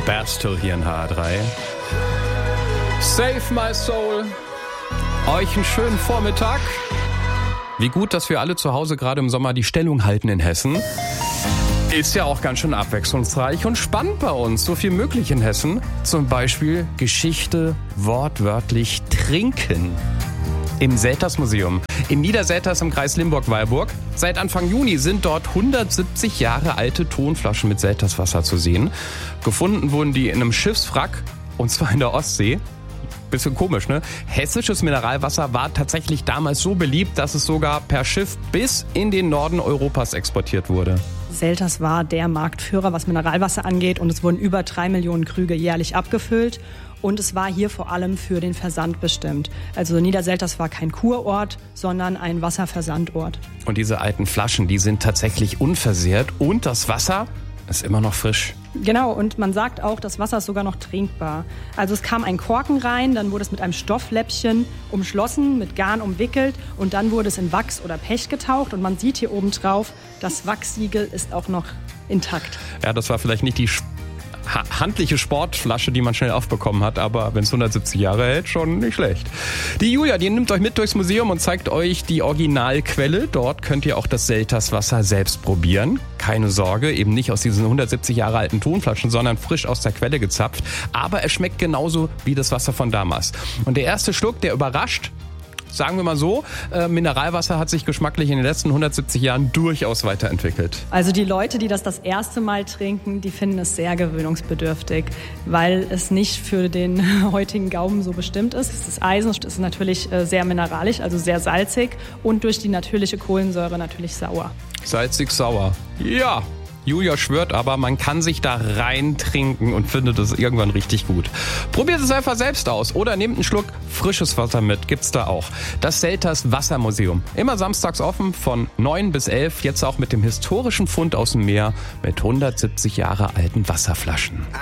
Bastille hier in HR3. Save my soul. Euch einen schönen Vormittag. Wie gut, dass wir alle zu Hause gerade im Sommer die Stellung halten in Hessen. Ist ja auch ganz schön abwechslungsreich und spannend bei uns. So viel möglich in Hessen. Zum Beispiel Geschichte wortwörtlich trinken. Im Selters-Museum in Niederselters im Kreis Limburg-Weilburg. Seit Anfang Juni sind dort 170 Jahre alte Tonflaschen mit Selterswasser zu sehen. Gefunden wurden die in einem Schiffswrack, und zwar in der Ostsee. Bisschen komisch, ne? Hessisches Mineralwasser war tatsächlich damals so beliebt, dass es sogar per Schiff bis in den Norden Europas exportiert wurde. Selters war der Marktführer, was Mineralwasser angeht, und es wurden über 3 Millionen Krüge jährlich abgefüllt. Und es war hier vor allem für den Versand bestimmt. Also Niederselters war kein Kurort, sondern ein Wasserversandort. Und diese alten Flaschen, die sind tatsächlich unversehrt und das Wasser ist immer noch frisch. Genau, und man sagt auch, das Wasser ist sogar noch trinkbar. Also es kam ein Korken rein, dann wurde es mit einem Stoffläppchen umschlossen, mit Garn umwickelt und dann wurde es in Wachs oder Pech getaucht und man sieht hier oben drauf, das Wachssiegel ist auch noch intakt. Ja, das war vielleicht nicht die handliche Sportflasche, die man schnell aufbekommen hat, aber wenn es 170 Jahre hält, schon nicht schlecht. Die Julia, die nimmt euch mit durchs Museum und zeigt euch die Originalquelle. Dort könnt ihr auch das Selterswasser selbst probieren. Keine Sorge, eben nicht aus diesen 170 Jahre alten Tonflaschen, sondern frisch aus der Quelle gezapft. Aber es schmeckt genauso wie das Wasser von damals. Und der erste Schluck, der überrascht. Sagen wir mal so, Mineralwasser hat sich geschmacklich in den letzten 170 Jahren durchaus weiterentwickelt. Also die Leute, die das erste Mal trinken, die finden es sehr gewöhnungsbedürftig, weil es nicht für den heutigen Gaumen so bestimmt ist. Das Eisen ist natürlich sehr mineralisch, also sehr salzig und durch die natürliche Kohlensäure natürlich sauer. Salzig, sauer. Ja. Julia schwört aber, man kann sich da rein trinken und findet es irgendwann richtig gut. Probiert es einfach selbst aus oder nehmt einen Schluck frisches Wasser mit, gibt's da auch. Das Selters Wassermuseum. Immer samstags offen von 9 bis 11, jetzt auch mit dem historischen Fund aus dem Meer mit 170 Jahre alten Wasserflaschen.